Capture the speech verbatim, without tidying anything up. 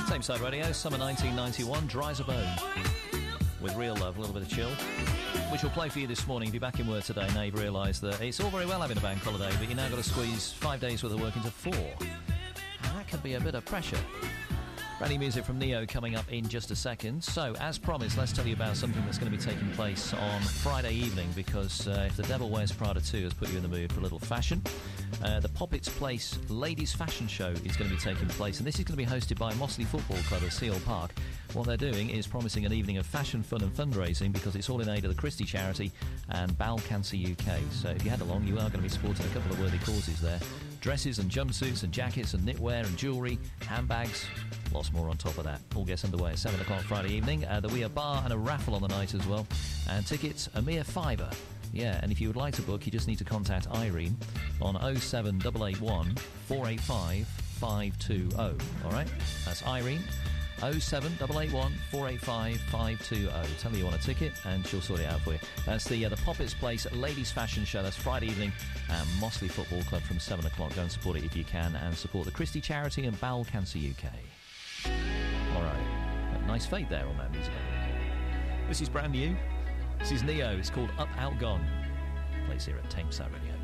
Tameside Radio, summer nineteen ninety-one, Dry as a Bone. With Real Love, a little bit of chill. Which we'll play for you this morning if you're back in work today. Now you've realised that it's all very well having a bank holiday, but you've now got to squeeze five days worth of work into four. And that can be a bit of pressure. Brand new music from Neo coming up in just a second. So, as promised, let's tell you about something that's going to be taking place on Friday evening, because uh, If the Devil Wears Prada two has put you in the mood for a little fashion, uh, the Poppets Place Ladies Fashion Show is going to be taking place, and this is going to be hosted by Mossley Football Club at Seal Park. What they're doing is promising an evening of fashion, fun and fundraising, because it's all in aid of the Christie Charity and Bowel Cancer U K. So if you head along, you are going to be supporting a couple of worthy causes there. Dresses and jumpsuits and jackets and knitwear and jewellery, handbags, lots more on top of that. All gets underway at seven o'clock Friday evening. Uh, there'll be a bar and a raffle on the night as well. And tickets, a mere fiver. Yeah, and if you would like to book, you just need to contact Irene on oh seven eight eight one, four eight five, five two oh. All right? That's Irene. oh seven eight eight one, four eight five, five two oh. Tell me you want a ticket and she'll sort it out for you. That's the uh, the Poppets Place Ladies Fashion Show. That's Friday evening at Mossley Football Club from seven o'clock. Go and support it if you can, and support the Christie Charity and Bowel Cancer U K. All right. Nice fade there on that music. This is brand new. This is Neo. It's called Up Out Gone. Plays here at Tameside Radio.